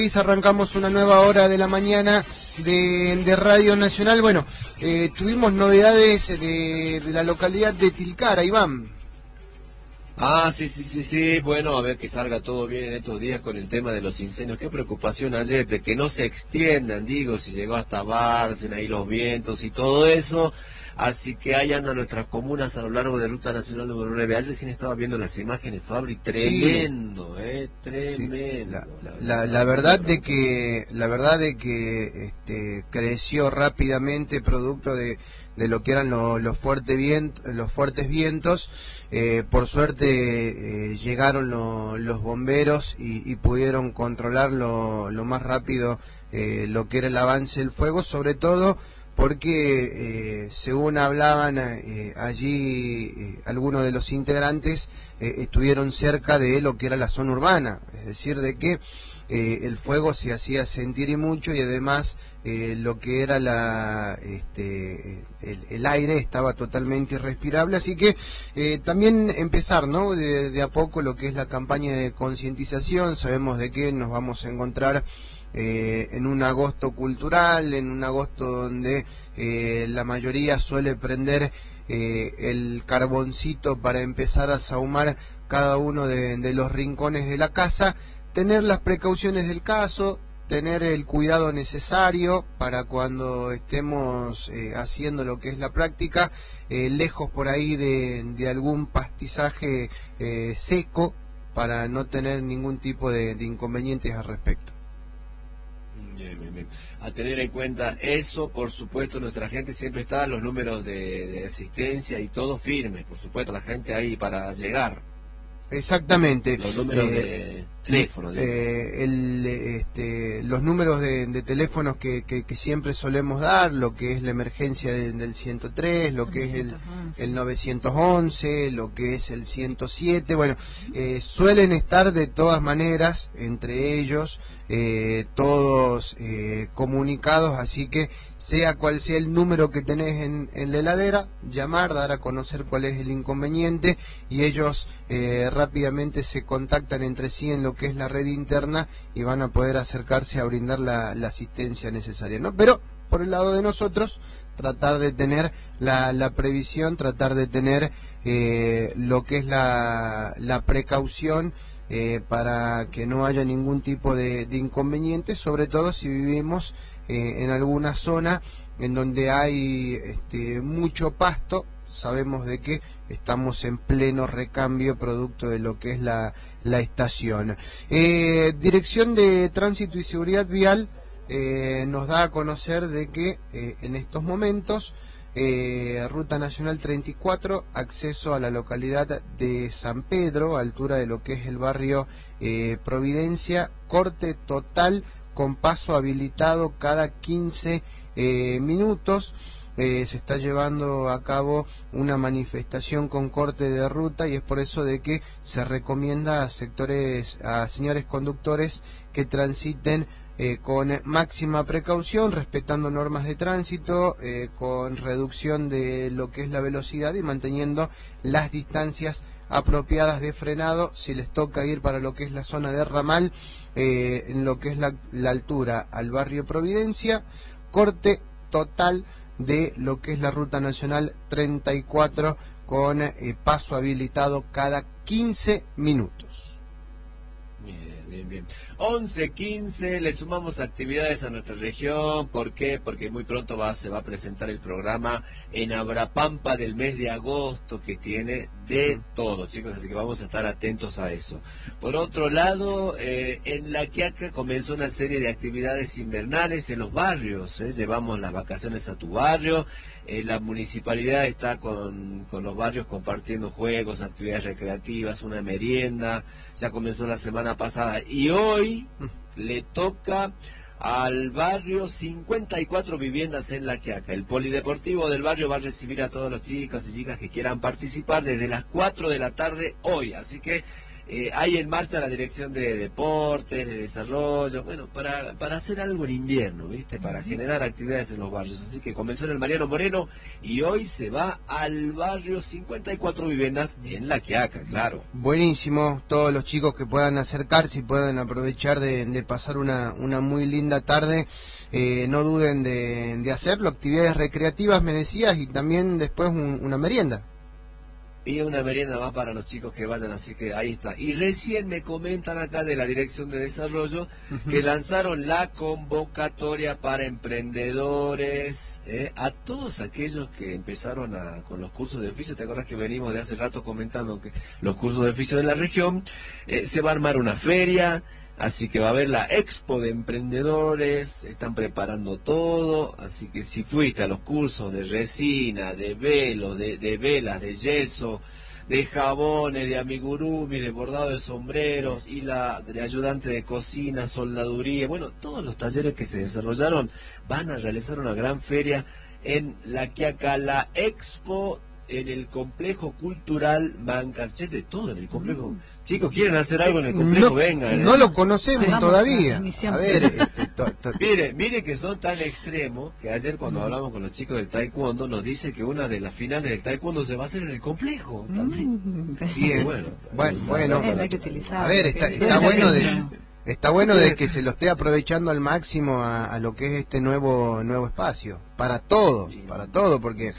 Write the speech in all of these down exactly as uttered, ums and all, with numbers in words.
Arrancamos una nueva hora de la mañana de, de Radio Nacional. Bueno, eh, tuvimos novedades de, de la localidad de Tilcara, Iván. Ah, sí, sí, sí, sí. Bueno, a ver que salga todo bien en estos días con el tema de los incendios. Qué preocupación ayer de que no se extiendan, digo, si llegó hasta Bárcena, ahí los vientos y todo eso. Así que ahí andan nuestras comunas a lo largo de Ruta Nacional número nueve. Ayer recién estaba viendo las imágenes, Fabri, tremendo, sí. eh, tremendo. Sí. La, la, la, la verdad de que, la verdad de que este, creció rápidamente producto de, de lo que eran lo, los, fuerte viento, los fuertes vientos. Eh, por suerte eh, llegaron lo, los bomberos y, y pudieron controlar lo, lo más rápido eh, lo que era el avance del fuego, sobre todo porque eh, según hablaban eh, allí eh, algunos de los integrantes eh, estuvieron cerca de lo que era la zona urbana, es decir, de que eh, el fuego se hacía sentir y mucho, y además eh, lo que era la este el, el aire estaba totalmente irrespirable, así que eh, también empezar, ¿no?, de, de a poco lo que es la campaña de concientización. Sabemos de que nos vamos a encontrar Eh, en un agosto cultural, en un agosto donde eh, la mayoría suele prender eh, el carboncito para empezar a sahumar cada uno de, de los rincones de la casa, tener las precauciones del caso, tener el cuidado necesario para cuando estemos eh, haciendo lo que es la práctica, eh, lejos por ahí de, de algún pastizaje eh, seco, para no tener ningún tipo de, de inconvenientes al respecto. Bien, bien, bien. A tener en cuenta eso, por supuesto, nuestra gente siempre está, los números de, de asistencia y todo firmes, por supuesto, la gente ahí para llegar. Exactamente. Los números eh, de teléfono. Eh, el, este, los números de, de teléfonos que, que, que siempre solemos dar, lo que es la emergencia de, del ciento tres, lo que es el, el novecientos once, lo que es el ciento siete, bueno, eh, suelen estar de todas maneras entre ellos eh, todos eh, comunicados, así que sea cual sea el número que tenés en, en la heladera, llamar, dar a conocer cuál es el inconveniente, y ellos eh, rápidamente se contactan entre sí en lo que es la red interna y van a poder acercarse a brindar la, la asistencia necesaria, ¿no? Pero por el lado de nosotros, tratar de tener la, la previsión, tratar de tener eh, lo que es la, la precaución eh, para que no haya ningún tipo de, de inconveniente, sobre todo si vivimos Eh, en alguna zona en donde hay este, mucho pasto. Sabemos de que estamos en pleno recambio producto de lo que es la, la estación. Eh, Dirección de Tránsito y Seguridad Vial eh, nos da a conocer de que eh, en estos momentos eh, Ruta Nacional treinta y cuatro, acceso a la localidad de San Pedro, altura de lo que es el barrio eh, Providencia, corte total con paso habilitado cada quince eh, minutos. Eh, se está llevando a cabo una manifestación con corte de ruta, y es por eso de que se recomienda a sectores, a señores conductores que transiten eh, con máxima precaución, respetando normas de tránsito, eh, con reducción de lo que es la velocidad y manteniendo las distancias apropiadas de frenado. Si les toca ir para lo que es la zona de ramal, eh, en lo que es la, la altura al barrio Providencia, corte total de lo que es la Ruta Nacional treinta y cuatro con eh, paso habilitado cada quince minutos. Bien, bien, bien. once quince, le sumamos actividades a nuestra región. ¿Por qué? Porque muy pronto va, se va a presentar el programa en Abrapampa del mes de agosto, que tiene de todo, chicos, así que vamos a estar atentos a eso. Por otro lado, eh, en La Quiaca comenzó una serie de actividades invernales en los barrios, ¿eh? Llevamos las vacaciones a tu barrio. Eh, la municipalidad está con, con los barrios compartiendo juegos, actividades recreativas, una merienda. Ya comenzó la semana pasada y hoy le toca al barrio cincuenta y cuatro viviendas en La Quiaca. El polideportivo del barrio va a recibir a todos los chicos y chicas que quieran participar desde las cuatro de la tarde hoy, así que Eh, hay en marcha la dirección de deportes, de desarrollo, bueno, para, para hacer algo en invierno, ¿viste? Para generar actividades en los barrios. Así que comenzó en el Mariano Moreno y hoy se va al barrio cincuenta y cuatro Viviendas en La Quiaca, claro. Buenísimo, todos los chicos que puedan acercarse y puedan aprovechar de, de pasar una, una muy linda tarde, eh, no duden de, de hacerlo, actividades recreativas, me decías, y también después un, una merienda. Y una merienda más para los chicos que vayan, así que ahí está. Y recién me comentan acá de la Dirección de Desarrollo uh-huh. que lanzaron la convocatoria para emprendedores, eh, a todos aquellos que empezaron a, con los cursos de oficio. ¿Te acuerdas que venimos de hace rato comentando que los cursos de oficio de la región? Eh, se va a armar una feria. Así que va a haber la expo de emprendedores, están preparando todo, así que si fuiste a los cursos de resina, de velos, de, de velas, de yeso, de jabones, de amigurumi, de bordado de sombreros, y la de ayudante de cocina, soldaduría, bueno, todos los talleres que se desarrollaron van a realizar una gran feria en La Quiaca, la expo en el complejo cultural Mancarchete, todo en el complejo. Mm. Chicos, ¿quieren hacer algo en el complejo? No, vengan. No ¿eh? Lo conocemos Vamos todavía. A, a ver, este, to, to. Mire, mire que son tan extremos que ayer cuando mm. hablamos con los chicos del taekwondo nos dice que una de las finales del taekwondo se va a hacer en el complejo. Mm. Bien, bueno, bueno, bueno. A ver, está, está bueno de... Está bueno de que se lo esté aprovechando al máximo a, a lo que es este nuevo nuevo espacio, para todo, para todo, porque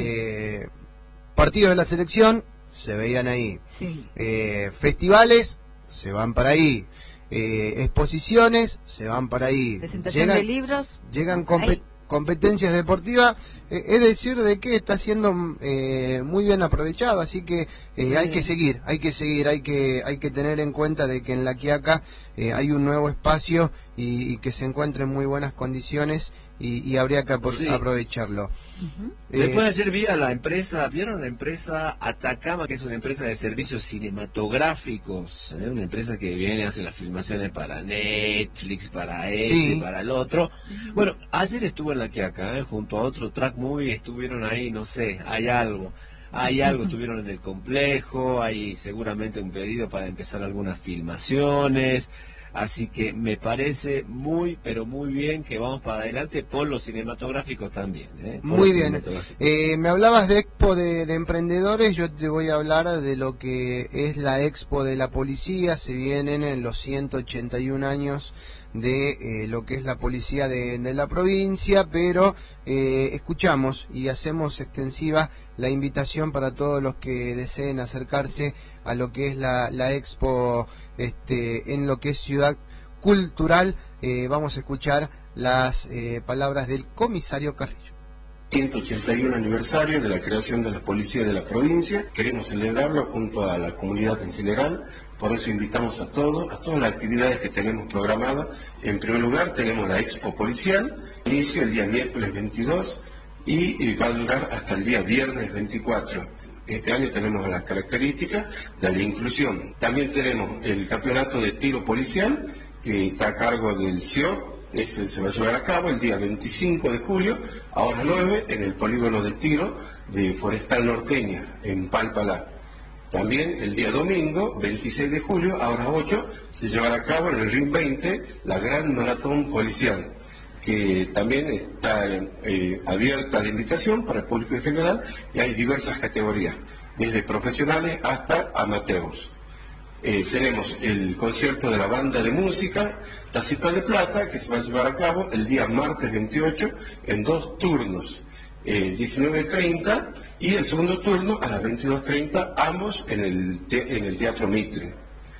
eh, partidos de la selección se veían ahí, sí. eh, festivales se van para ahí, eh, exposiciones se van para ahí, presentación llegan, de libros, llegan compet competencias deportivas, eh, es decir, de que está siendo eh, muy bien aprovechado, así que eh, sí. hay que seguir, hay que seguir, hay que hay que tener en cuenta de que en La Quiaca eh, hay un nuevo espacio y, y que se encuentra en muy buenas condiciones y, y habría que sí. aprovecharlo. Uh-huh. eh, Después ayer vi a la empresa, ¿vieron la empresa Atacama, que es una empresa de servicios cinematográficos? ¿eh? Una empresa que viene, hace las filmaciones para Netflix, para este, sí. para el otro. Bueno, ayer estuvo en La Quiaca, ¿eh? junto a otro Track Movie, estuvieron ahí, no sé, hay algo. Hay algo, estuvieron en el complejo, hay seguramente un pedido para empezar algunas filmaciones. Así que me parece muy, pero muy bien que vamos para adelante por los cinematográficos también. ¿eh? Muy bien. Eh, me hablabas de Expo de, de Emprendedores, yo te voy a hablar de lo que es la Expo de la Policía. Se vienen en los ciento ochenta y un años de eh, lo que es la policía de, de la provincia, pero eh, escuchamos y hacemos extensiva la invitación para todos los que deseen acercarse a lo que es la, la Expo este, en lo que es Ciudad Cultural. Eh, vamos a escuchar las eh, palabras del comisario Carrillo. ciento ochenta y un aniversario de la creación de la Policía de la Provincia. Queremos celebrarlo junto a la comunidad en general, por eso invitamos a todos, a todas las actividades que tenemos programadas. En primer lugar tenemos la Expo Policial, inicio el día miércoles veintidós y, y va a durar hasta el día viernes veinticuatro. Este año tenemos las características de la inclusión. También tenemos el campeonato de tiro policial, que está a cargo del C I O. Ese se va a llevar a cabo el día veinticinco de julio, a horas nueve, en el polígono de tiro de Forestal Norteña, en Palpalá. También el día domingo, veintiséis de julio, a horas ocho, se llevará a cabo en el R I M veinte la gran maratón policial, que también está eh, abierta la invitación para el público en general, y hay diversas categorías, desde profesionales hasta amateurs. Eh, tenemos el concierto de la banda de música Tacita de Plata, que se va a llevar a cabo el día martes veintiocho en dos turnos, eh, diecinueve treinta y el segundo turno a las veintidós treinta, ambos en el, te en el Teatro Mitre.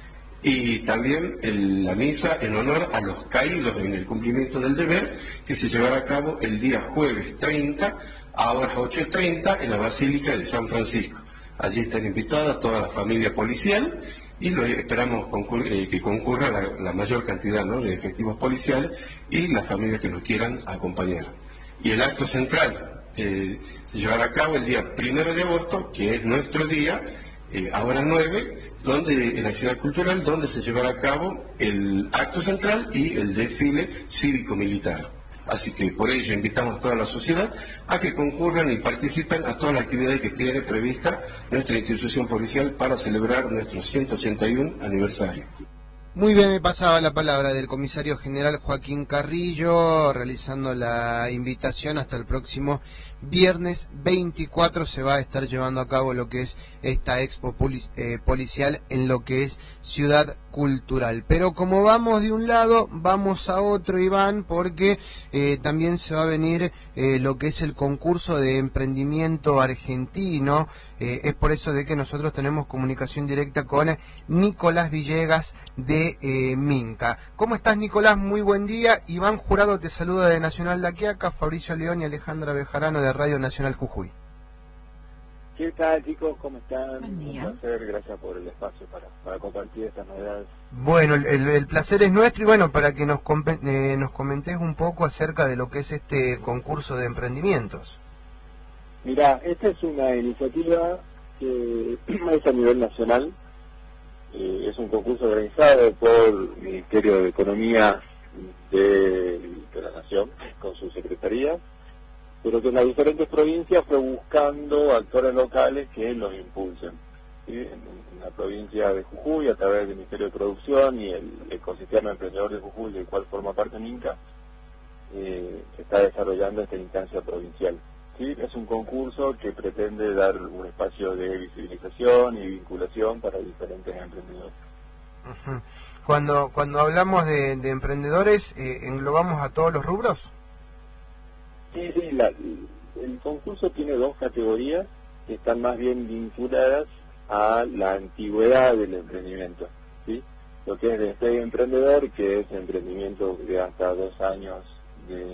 Y también el, la misa en honor a los caídos en el cumplimiento del deber, que se llevará a cabo el día jueves treinta a horas ocho treinta en la Basílica de San Francisco. Allí están invitadas toda la familia policial y lo, esperamos concur eh, que concurra la, la mayor cantidad, ¿no?, de efectivos policiales y las familias que nos quieran acompañar. Y el acto central eh, se llevará a cabo el día primero de agosto, que es nuestro día, eh, a horas nueve, donde, en la Ciudad Cultural, donde se llevará a cabo el acto central y el desfile cívico-militar. Así que por ello invitamos a toda la sociedad a que concurran y participen a todas las actividades que tiene prevista nuestra institución policial para celebrar nuestro ciento ochenta y uno aniversario. Muy bien, me pasaba la palabra del comisario general Joaquín Carrillo, realizando la invitación hasta el próximo viernes veinticuatro se va a estar llevando a cabo lo que es esta expo eh, policial en lo que es Ciudad Cultural. Pero como vamos de un lado, vamos a otro, Iván, porque eh, también se va a venir eh, lo que es el concurso de emprendimiento argentino. Eh, es por eso de que nosotros tenemos comunicación directa con Nicolás Villegas de eh, Minca. ¿Cómo estás, Nicolás? Muy buen día. Iván Jurado te saluda de Nacional La Quiaca, Fabricio León y Alejandra Bejarano de Radio Nacional Jujuy. ¿Qué tal, chicos? ¿Cómo están? Buen día. Un placer, gracias por el espacio para, para compartir estas novedades. Bueno, el, el, el placer es nuestro y bueno, para que nos, eh, nos comentes un poco acerca de lo que es este concurso de emprendimientos. Mira, esta es una iniciativa que es a nivel nacional, eh, es un concurso organizado por el Ministerio de Economía de, de la Nación, con su secretaría, pero que en las diferentes provincias fue buscando actores locales que los impulsen. ¿Sí? En, en la provincia de Jujuy, a través del Ministerio de Producción y el ecosistema emprendedor de Jujuy, del cual forma parte Minca, eh, se está desarrollando esta instancia provincial. ¿Sí? Es un concurso que pretende dar un espacio de visibilización y vinculación para diferentes emprendedores. Uh-huh. Cuando cuando hablamos de, de emprendedores, eh, ¿englobamos a todos los rubros? Sí, sí, la, el concurso tiene dos categorías que están más bien vinculadas a la antigüedad del emprendimiento, ¿sí? Lo que es de este emprendedor, que es emprendimiento de hasta dos años de,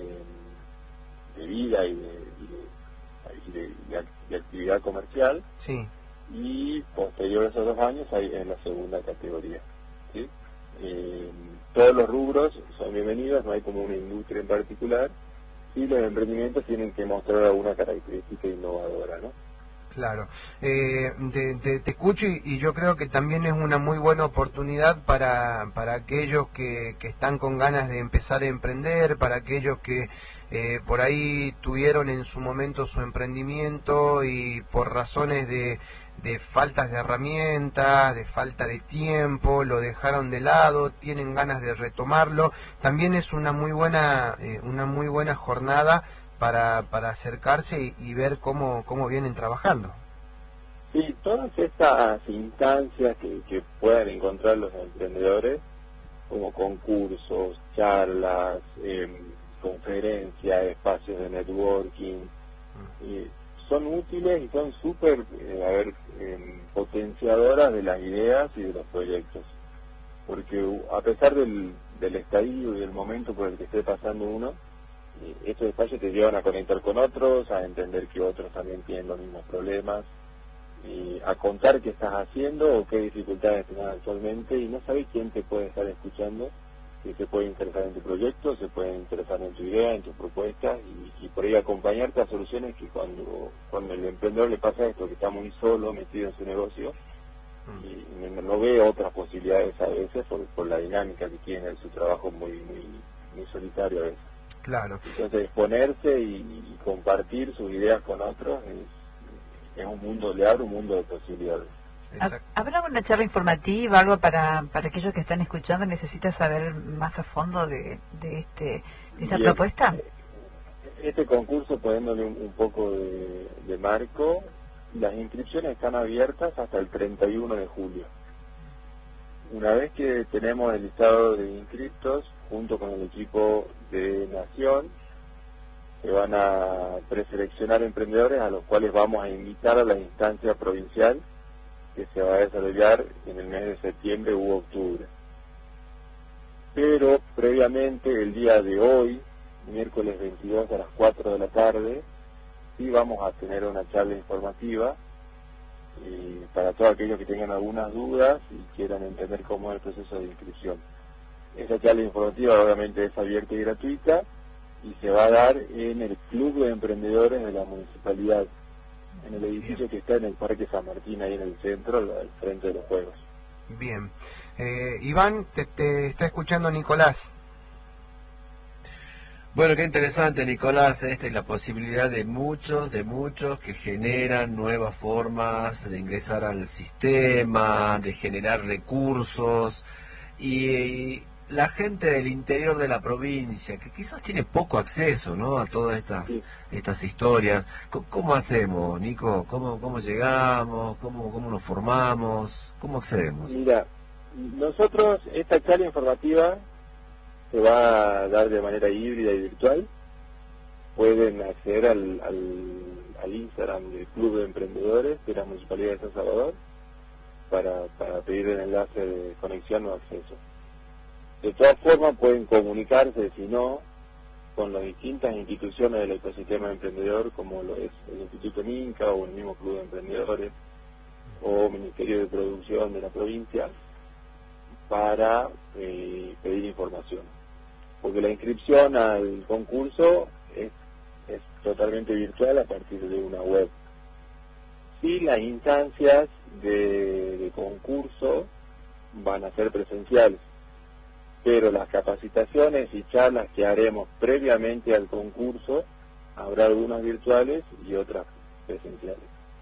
de vida y de, y de, y de, de actividad comercial, sí. Y posterior a esos dos años hay en la segunda categoría, ¿sí? Eh, todos los rubros son bienvenidos, no hay como una industria en particular, y los emprendimientos tienen que mostrar alguna característica innovadora, ¿no? Claro, eh, te, te, te escucho y, y yo creo que también es una muy buena oportunidad para, para aquellos que, que están con ganas de empezar a emprender, para aquellos que eh, por ahí tuvieron en su momento su emprendimiento y por razones de, de faltas de herramientas, de falta de tiempo, lo dejaron de lado, tienen ganas de retomarlo. También es una muy buena, eh, una muy buena jornada para para acercarse y, y ver cómo cómo vienen trabajando. Sí, todas estas instancias que, que puedan encontrar los emprendedores, como concursos, charlas, eh, conferencias, espacios de networking, mm. eh, son útiles y son súper eh, a ver, eh, potenciadoras de las ideas y de los proyectos. Porque a pesar del, del estadio y del momento por el que esté pasando uno, estos espacios te llevan a conectar con otros, a entender que otros también tienen los mismos problemas, y a contar qué estás haciendo o qué dificultades tienes actualmente, y no sabes quién te puede estar escuchando, que se puede interesar en tu proyecto, se puede interesar en tu idea, en tus propuestas, y, y por ahí acompañarte a soluciones que cuando cuando el emprendedor le pasa esto, que está muy solo, metido en su negocio, y no ve otras posibilidades a veces por, por la dinámica que tiene en su trabajo muy, muy, muy solitario a veces. Claro. Entonces exponerse y, y compartir sus ideas con otros es, es un mundo, le abre un mundo de posibilidades. ¿Habrá una charla informativa, algo para, para aquellos que están escuchando, necesitan saber más a fondo de, de, este, de esta Bien. propuesta? Este concurso, poniéndole un, un poco de, de marco, las inscripciones están abiertas hasta el treinta y uno de julio. Una vez que tenemos el listado de inscriptos, junto con el equipo de Nación, se van a preseleccionar emprendedores a los cuales vamos a invitar a la instancia provincial que se va a desarrollar en el mes de septiembre u octubre. Pero previamente, el día de hoy, miércoles veintidós a las cuatro de la tarde, sí vamos a tener una charla informativa y para todos aquellos que tengan algunas dudas y quieran entender cómo es el proceso de inscripción. Esa charla informativa obviamente es abierta y gratuita y se va a dar en el Club de Emprendedores de la Municipalidad, en el edificio que está en el Parque San Martín, ahí en el centro, al frente de los Juegos. Bien. Eh, Iván, te, te está escuchando Nicolás. Bueno, qué interesante, Nicolás. Esta es la posibilidad de muchos, de muchos que generan nuevas formas de ingresar al sistema, de generar recursos. Y la gente del interior de la provincia, que quizás tiene poco acceso, ¿no?, a todas estas Sí. estas historias. ¿Cómo hacemos, Nico? ¿Cómo, cómo llegamos? ¿Cómo, cómo nos formamos? ¿Cómo accedemos? Mira, nosotros, esta charla informativa se va a dar de manera híbrida y virtual. Pueden acceder al, al, al Instagram del Club de Emprendedores de la Municipalidad de San Salvador para, para pedir el enlace de conexión o acceso. De todas formas, pueden comunicarse, si no, con las distintas instituciones del ecosistema emprendedor, como lo es el Instituto Minca o el mismo Club de Emprendedores o Ministerio de Producción de la provincia, para eh, pedir información. Porque la inscripción al concurso es, es totalmente virtual a partir de una web. Sí, las instancias de, de concurso van a ser presenciales, pero las capacitaciones y charlas que haremos previamente al concurso, habrá algunas virtuales y otras presenciales.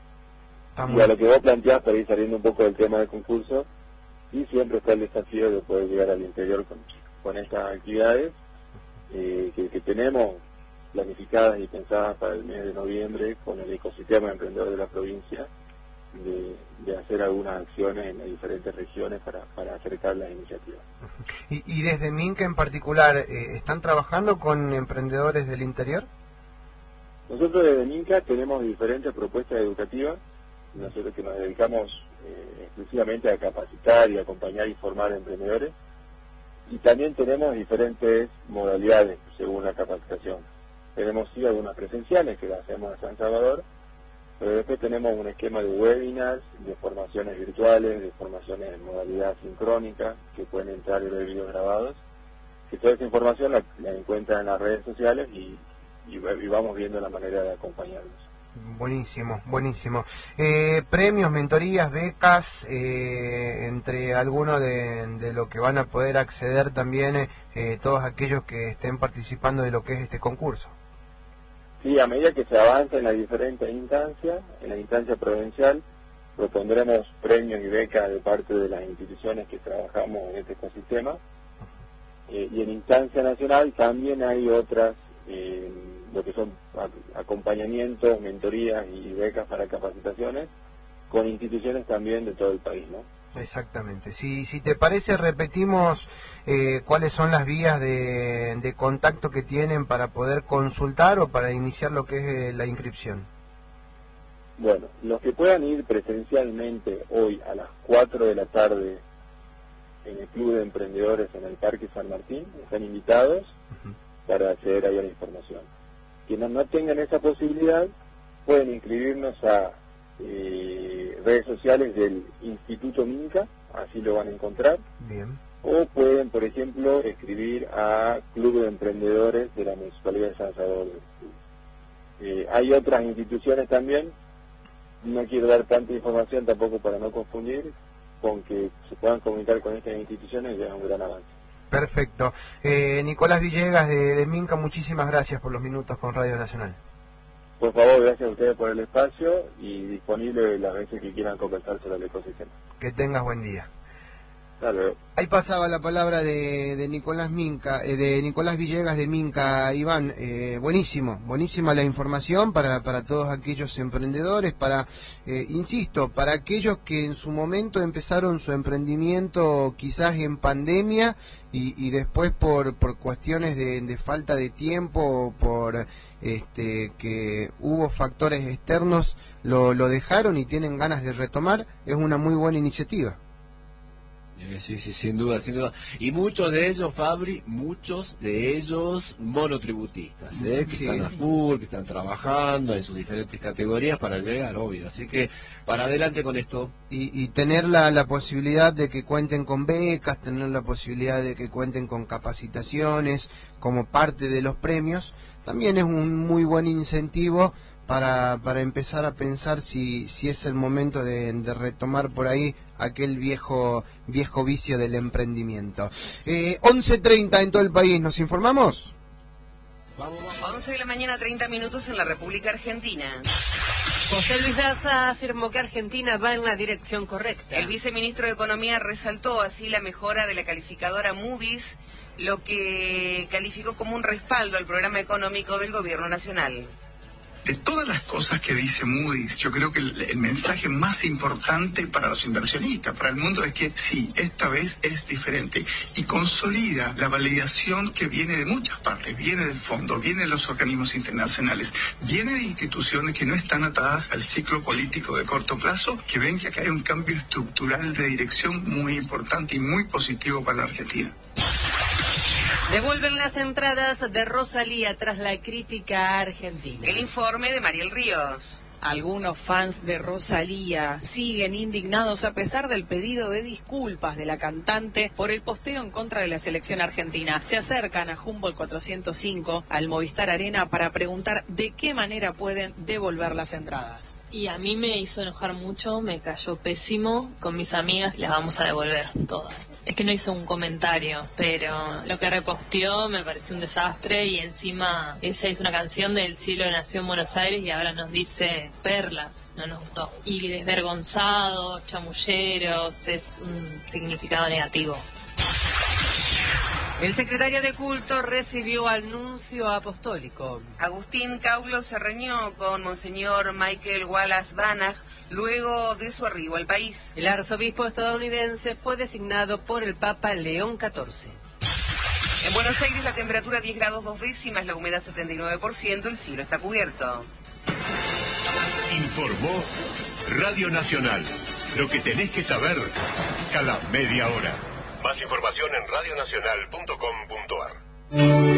Y a lo que vos planteás, para ir saliendo un poco del tema del concurso, y siempre está el desafío de poder llegar al interior con, con estas actividades eh, que, que tenemos planificadas y pensadas para el mes de noviembre con el ecosistema emprendedor de la provincia, de, de hacer algunas acciones en las diferentes regiones para, para acercar las iniciativas. Y, y desde Minca en particular, eh, ¿están trabajando con emprendedores del interior? Nosotros desde Minca tenemos diferentes propuestas educativas, nosotros que nos dedicamos eh, exclusivamente a capacitar y acompañar y formar emprendedores, y también tenemos diferentes modalidades según la capacitación. Tenemos sí algunas presenciales que las hacemos en San Salvador, pero después tenemos un esquema de webinars, de formaciones virtuales, de formaciones en modalidad sincrónica, que pueden entrar y ver videos grabados, que toda esa información la, la encuentran en las redes sociales y, y, y vamos viendo la manera de acompañarlos. Buenísimo, buenísimo. Eh, premios, mentorías, becas, eh, entre algunos de, de lo que van a poder acceder también eh, todos aquellos que estén participando de lo que es este concurso. Sí, a medida que se avanza en las diferentes instancias, en la instancia provincial, propondremos premios y becas de parte de las instituciones que trabajamos en este ecosistema. Eh, y en instancia nacional también hay otras, eh, lo que son acompañamientos, mentorías y becas para capacitaciones, con instituciones también de todo el país, ¿no? Exactamente. Si, si te parece, repetimos eh, cuáles son las vías de, de contacto que tienen para poder consultar o para iniciar lo que es eh, la inscripción. Bueno, los que puedan ir presencialmente hoy a las cuatro de la tarde en el Club de Emprendedores en el Parque San Martín, están invitados uh-huh. para acceder ahí a la información. Quienes no tengan esa posibilidad, pueden inscribirnos a eh, redes sociales del Instituto Minca, así lo van a encontrar. Bien. O pueden, por ejemplo, escribir a Club de Emprendedores de la Municipalidad de San Salvador. Eh, hay otras instituciones también, no quiero dar tanta información tampoco para no confundir, con que se puedan comunicar con estas instituciones ya es un gran avance. Perfecto. Eh, Nicolás Villegas de, de Minca, muchísimas gracias por los minutos con Radio Nacional. Por favor, gracias a ustedes por el espacio y disponible las veces que quieran conversar sobre el ecosistema. Que tengas buen día. Hasta luego. Ahí pasaba la palabra de, de Nicolás Minca, eh, de Nicolás Villegas de Minca, Iván. Eh, buenísimo, buenísima la información para, para todos aquellos emprendedores, para, eh, insisto, para aquellos que en su momento empezaron su emprendimiento quizás en pandemia y, y después por, por cuestiones de, de falta de tiempo, por este que hubo factores externos, lo, lo dejaron y tienen ganas de retomar. Es una muy buena iniciativa. Sí, sí, sin duda, sin duda. Y muchos de ellos, Fabri, muchos de ellos monotributistas, ¿eh? que sí. están a full, que están trabajando en sus diferentes categorías para llegar, obvio. Así que para adelante con esto. Y, y tener la, la posibilidad de que cuenten con becas, tener la posibilidad de que cuenten con capacitaciones como parte de los premios, también es un muy buen incentivo para, para empezar a pensar si, si es el momento de, de retomar por ahí aquel viejo viejo vicio del emprendimiento. Eh, once treinta en todo el país, ¿nos informamos? Vamos, vamos. once de la mañana, treinta minutos en la República Argentina. José Luis Daza afirmó que Argentina va en la dirección correcta. El viceministro de Economía resaltó así la mejora de la calificadora Moody's, lo que calificó como un respaldo al programa económico del gobierno nacional. De todas las cosas que dice Moody's, yo creo que el, el mensaje más importante para los inversionistas, para el mundo, es que sí, esta vez es diferente y consolida la validación que viene de muchas partes, viene del fondo, viene de los organismos internacionales, viene de instituciones que no están atadas al ciclo político de corto plazo, que ven que acá hay un cambio estructural de dirección muy importante y muy positivo para la Argentina. Devuelven las entradas de Rosalía tras la crítica argentina. El informe de Mariel Ríos. Algunos fans de Rosalía siguen indignados a pesar del pedido de disculpas de la cantante por el posteo en contra de la selección argentina. Se acercan a Humboldt cuatrocientos cinco, al Movistar Arena, para preguntar de qué manera pueden devolver las entradas. Y a mí me hizo enojar mucho, me cayó pésimo. Con mis amigas las vamos a devolver todas. Es que no hizo un comentario, pero lo que reposteó me pareció un desastre y encima ella hizo una canción del cielo nació en Buenos Aires y ahora nos dice perlas, no nos gustó. Y desvergonzados, chamulleros, es un significado negativo. El secretario de Culto recibió al nuncio apostólico. Agustín Caulo se reunió con Monseñor Michael Wallace Banach luego de su arribo al país. El arzobispo estadounidense fue designado por el Papa León catorce. En Buenos Aires la temperatura diez grados dos décimas, la humedad setenta y nueve por ciento, el cielo está cubierto. Informó Radio Nacional. Lo que tenés que saber cada media hora. Más información en radionacional punto com punto ar.